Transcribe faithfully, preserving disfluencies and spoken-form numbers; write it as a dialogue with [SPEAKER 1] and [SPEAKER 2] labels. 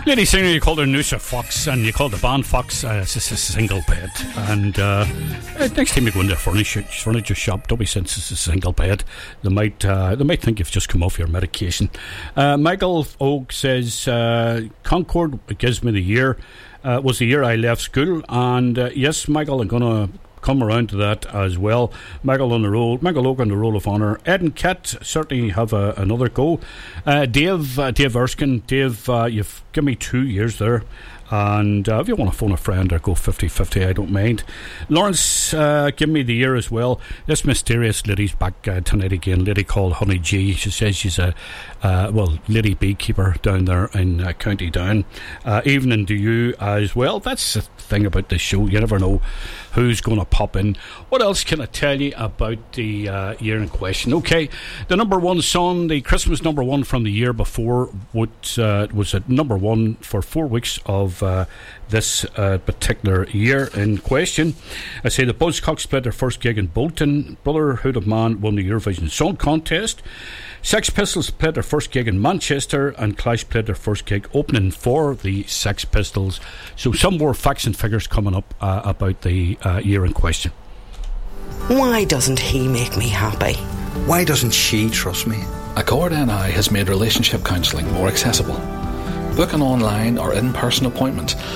[SPEAKER 1] Lady singer, you called her Noosa Fox, and you called the band Fox. Uh, it's just a single bed. And uh, next time you go into a furniture, furniture shop, don't be saying it's a single bed. They might uh, they might think you've just come off your medication. Uh, Michael Oak says, uh, Concord gives me the year. Uh, was the year I left school. And uh, yes, Michael, I'm going to come around to that as well. Michael on the roll, Michael Oak on the roll of honour. Ed and Kat certainly have a, another go. Uh, Dave, uh, Dave Erskine, Dave, uh, you've given me two years there. And uh, if you want to phone a friend or go fifty-fifty, I don't mind. Lawrence, uh, give me the year as well. This mysterious lady's back uh, tonight again. Lady called Honey G. She says she's a, uh, well, lady beekeeper down there in uh, County Down. Uh, evening to you as well. That's the thing about this show. You never know who's going to pop in. What else can I tell you about the uh, year in question? Okay, the number one song, the Christmas number one from the year before, what, uh, was at number one for four weeks of uh, this uh, particular year in question. I say the Buzzcocks played their first gig in Bolton. Brotherhood of Man won the Eurovision Song Contest. Sex Pistols played their first gig in Manchester, and Clash played their first gig opening for the Sex Pistols. So some more facts and figures coming up uh, about the uh, year in question.
[SPEAKER 2] Why doesn't he make me happy?
[SPEAKER 3] Why doesn't she trust me?
[SPEAKER 4] Accord N I has made relationship counselling more accessible. Book an online or in-person appointment